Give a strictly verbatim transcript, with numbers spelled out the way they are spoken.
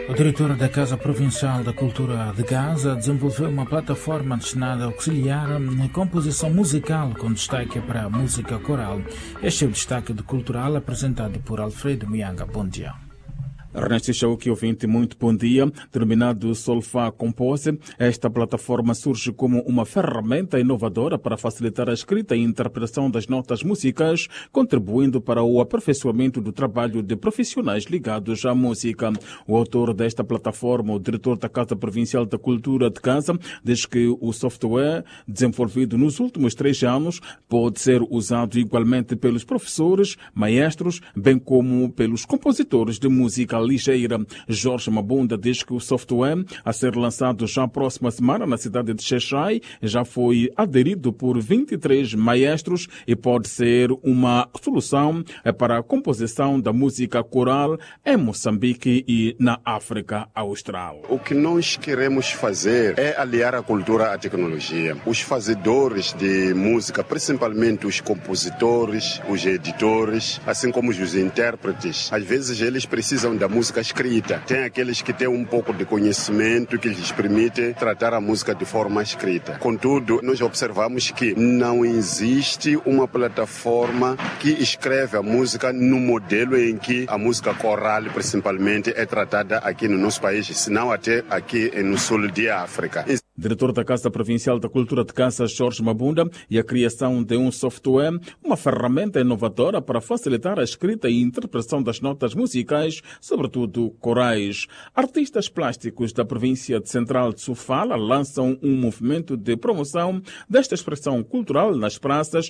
O diretor da Casa Provincial da Cultura de Gaza desenvolveu uma plataforma destinada a auxiliar a composição musical com destaque para a música coral. Este é o destaque do cultural apresentado por Alfredo Mianga. Bom dia. Ernesto Chauque, ouvinte, muito bom dia. Denominado Solfa Compose, esta plataforma surge como uma ferramenta inovadora para facilitar a escrita e interpretação das notas musicais, contribuindo para o aperfeiçoamento do trabalho de profissionais ligados à música. O autor desta plataforma, o diretor da Casa Provincial da Cultura de Gaza, diz que o software desenvolvido nos últimos três anos pode ser usado igualmente pelos professores, maestros, bem como pelos compositores de música ligeira. Jorge Mabunda diz que o software, a ser lançado já a próxima semana na cidade de Xai-Xai, já foi aderido por vinte e três maestros e pode ser uma solução para a composição da música coral em Moçambique e na África Austral. O que nós queremos fazer é aliar a cultura à tecnologia. Os fazedores de música, principalmente os compositores, os editores, assim como os intérpretes, às vezes eles precisam da música escrita. Tem aqueles que têm um pouco de conhecimento que lhes permite tratar a música de forma escrita. Contudo, nós observamos que não existe uma plataforma que escreve a música no modelo em que a música coral, principalmente, é tratada aqui no nosso país, senão até aqui no sul de África. Diretor da Casa Provincial da Cultura de Gaza, Jorge Mabunda, e a criação de um software, uma ferramenta inovadora para facilitar a escrita e interpretação das notas musicais, sobretudo corais. Artistas plásticos da província de Central de Sofala lançam um movimento de promoção desta expressão cultural nas praças